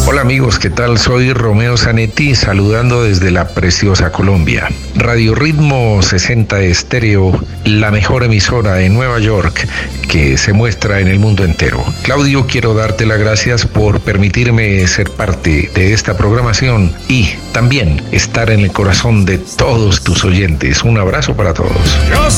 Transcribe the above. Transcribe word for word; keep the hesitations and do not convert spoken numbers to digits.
Hola amigos, ¿qué tal? Soy Romeo Zanetti, saludando desde la preciosa Colombia. Radio Ritmo sesenta Estéreo, la mejor emisora de Nueva York que se muestra en el mundo entero. Claudio, quiero darte las gracias por permitirme ser parte de esta programación y también estar en el corazón de todos tus oyentes. Un abrazo para todos. Yo